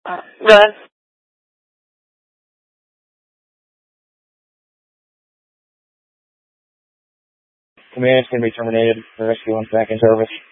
Run. Command is going to be terminated. The rescue one's back in service.